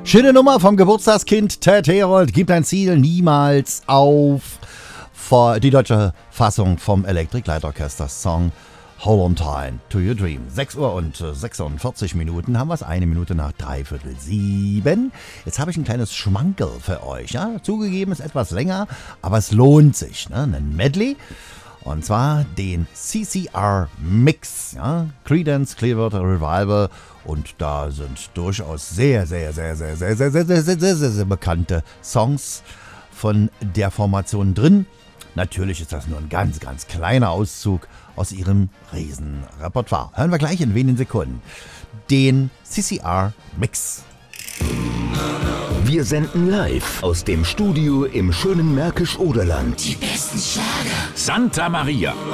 Schöne Nummer vom Geburtstagskind Ted Herold. Gibt dein Ziel niemals auf. Die deutsche Fassung vom Electric Light Orchestra Song Hold on Time to Your Dream. 6 Uhr und 46 Minuten haben wir es. 1 Minute nach 6:45. Jetzt habe ich ein kleines Schmankerl für euch. Ja? Zugegeben ist etwas länger, aber es lohnt sich. Ne? Ein Medley. Und zwar den CCR Mix. Ja? Creedence Clearwater Revival. Und da sind durchaus sehr bekannte Songs von der Formation drin. Natürlich ist das nur ein ganz kleiner Auszug aus ihrem Riesenrepertoire. Hören wir gleich in wenigen Sekunden den CCR Mix. Wir senden live aus dem Studio im schönen Märkisch-Oderland. Die besten Schlager. Santa Maria.